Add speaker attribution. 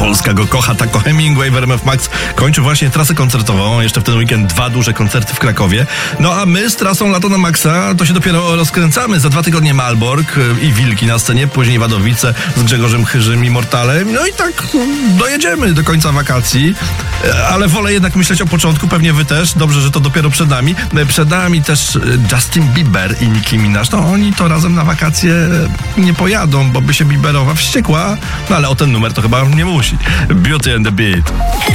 Speaker 1: Polska go kocha, tako Hemingway w RMF Max kończy właśnie trasę koncertową. Jeszcze w ten weekend 2 duże koncerty w Krakowie. No a my z trasą Lato na Maxa to się dopiero rozkręcamy. Za 2 tygodnie Malbork i Wilki na scenie, później Wadowice z Grzegorzem Chyżym i Mortalem. No i tak dojedziemy do końca wakacji. Ale wolę jednak myśleć o początku, pewnie wy też. Dobrze, że to dopiero przed nami. Przed nami też Justin Bieber i Nicki Minaj. No oni to razem na wakacje nie pojadą, bo by się Bieberowa wściekła. No ale o ten numer to chyba nie musi. Beauty and the Beat.